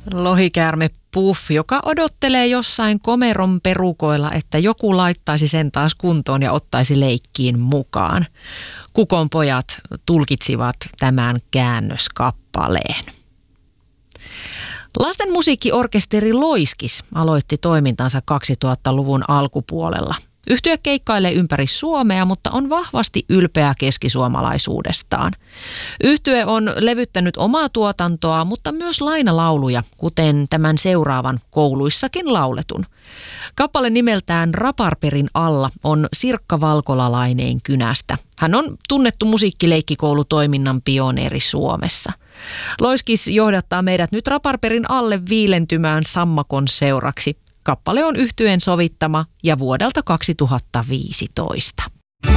Lohikäärme Puff, joka odottelee jossain komeron perukoilla, että joku laittaisi sen taas kuntoon ja ottaisi leikkiin mukaan. Kukon pojat tulkitsivat tämän käännöskappaleen. Lasten musiikkiorkesteri Loiskis aloitti toimintansa 2000-luvun alkupuolella. Yhtye keikkailee ympäri Suomea, mutta on vahvasti ylpeä keskisuomalaisuudestaan. Yhtye on levyttänyt omaa tuotantoa, mutta myös lainalauluja, kuten tämän seuraavan kouluissakin lauletun. Kappale nimeltään Raparperin alla on Sirkka Valkola Laineenkynästä. Hän on tunnettu musiikkileikkikoulutoiminnan pioneeri Suomessa. Loiskis johdattaa meidät nyt Raparperin alle viilentymään sammakon seuraksi. Kappale on yhtyeen sovittama ja vuodelta 2015.